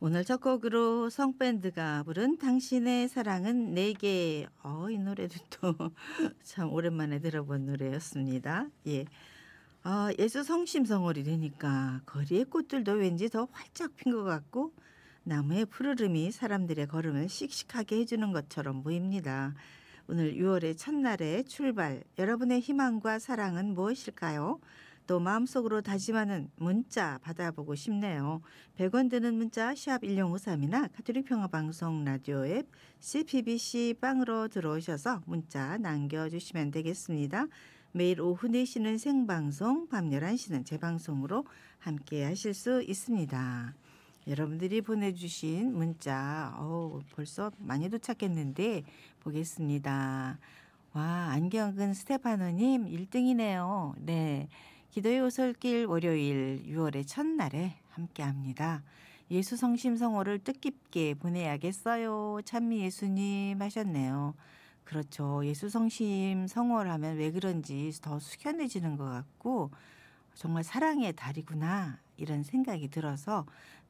오늘 첫 곡으로 성밴드가 부른 당신의 사랑은 내게. 이 노래도 또 참 오랜만에 들어본 노래였습니다. 예. 예수 성심성월이 되니까 거리의 꽃들도 왠지 더 활짝 핀 것 같고 나무의 푸르름이 사람들의 걸음을 씩씩하게 해주는 것처럼 보입니다. 오늘 6월의 첫날의 출발, 여러분의 희망과 사랑은 무엇일까요? 또 마음속으로 다짐하는 문자 받아보고 싶네요. 100원 드는 문자 샵 1053이나 가톨릭 평화방송 라디오 앱 CPBC 빵으로 들어오셔서 문자 남겨주시면 되겠습니다. 매일 오후 4시는 생방송, 밤 11시는 재방송으로 함께 하실 수 있습니다. 여러분들이 보내주신 문자 벌써 많이 도착했는데 보겠습니다. 와, 안경은 스테파노님 1등이네요. 네, 기도의 오솔길 월요일 6월의 첫날에 함께합니다. 예수 성심성호를 뜻깊게 보내야겠어요. 찬미 예수님 하셨네요. 그렇죠. 예수 성심성호를 하면 왜 그런지 더 숙연해지는 것 같고 정말 사랑의 달이구나 이런 생각이 들어서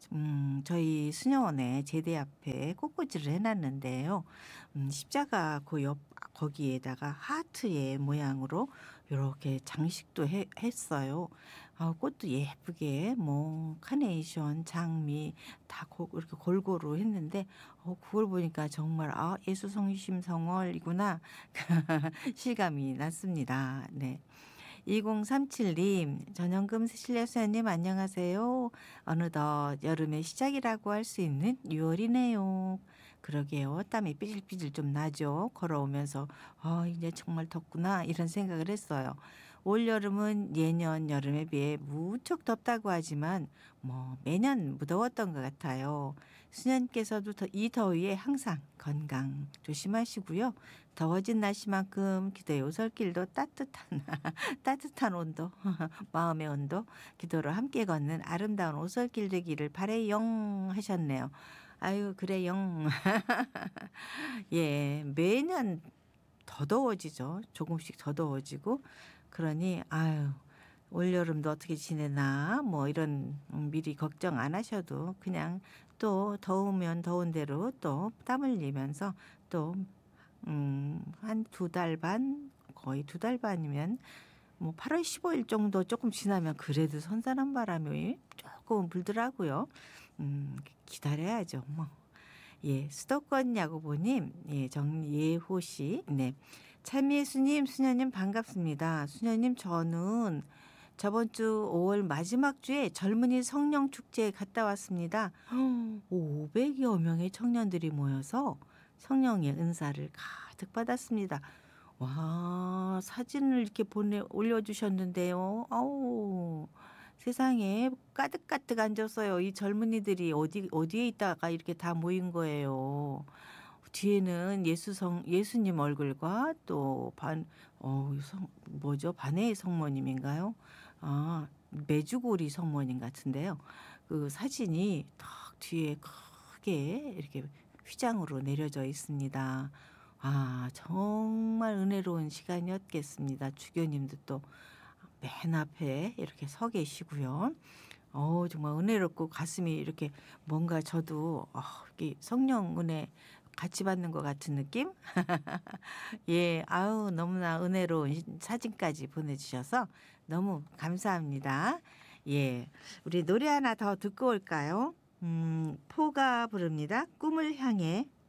저희 수녀원에 제대 앞에 꽃꽂이를 해놨는데요. 십자가 그 옆 거기에다가 하트의 모양으로 이렇게 장식도 했어요. 꽃도 예쁘게 뭐 카네이션, 장미 다 이렇게 골고루 했는데 그걸 보니까 정말 예수 성심성월이구나 실감이 났습니다. 네. 2037님, 전영금 실례수님 안녕하세요. 어느덧 여름의 시작이라고 할 수 있는 6월이네요. 그러게요. 땀이 삐질삐질 좀 나죠. 걸어오면서 이제 정말 덥구나 이런 생각을 했어요. 올 여름은 예년 여름에 비해 무척 덥다고 하지만 뭐 매년 무더웠던 것 같아요. 수녀님께서도 이 더위에 항상 건강 조심하시고요. 더워진 날씨만큼 기도의 오솔길도 따뜻한 온도, 마음의 온도, 기도를 함께 걷는 아름다운 오솔길 되기를 바래영 하셨네요. 아유, 그래영. 예, 매년 더 더워지죠. 조금씩 더 더워지고. 그러니, 올여름도 어떻게 지내나, 뭐 이런 미리 걱정 안 하셔도 그냥 또 더우면 더운 대로 또 땀 흘리면서 또, 한 2달 반, 거의 2달 반이면 뭐 8월 15일 정도 조금 지나면 그래도 선선한 바람이 조금 불더라고요. 기다려야죠. 뭐. 예, 수도권 야구보님, 예, 정예호 씨, 네. 참예수님, 수녀님 반갑습니다. 수녀님, 저는 저번 주 5월 마지막 주에 젊은이 성령 축제에 갔다 왔습니다. 500여 명의 청년들이 모여서 성령의 은사를 가득 받았습니다. 와, 사진을 이렇게 올려주셨는데요. 세상에 가득가득 앉았어요. 이 젊은이들이 어디에 있다가 이렇게 다 모인 거예요. 뒤에는 예수님 얼굴과 또 반해의 성모님인가요? 메주고리 성모님 같은데요. 그 사진이 딱 뒤에 크게 이렇게 휘장으로 내려져 있습니다. 정말 은혜로운 시간이었겠습니다. 주교님도 또 맨 앞에 이렇게 서 계시고요. 정말 은혜롭고 가슴이 이렇게 뭔가 저도 이렇게 성령 은혜 같이 받는 것 같은 느낌? 예, 너무나 은혜로운 사진까지 보내주셔서 너무 감사합니다. 예, 우리 노래 하나 더 듣고 올까요? 포가 부릅니다. 꿈을 향해.